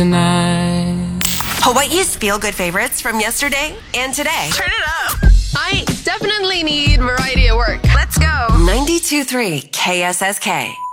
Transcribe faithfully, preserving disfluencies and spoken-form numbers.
tonight. Hawaii's feel-good favorites from yesterday and today. Turn it up. I definitely need variety at work. Let's go. ninety-two point three K S S K.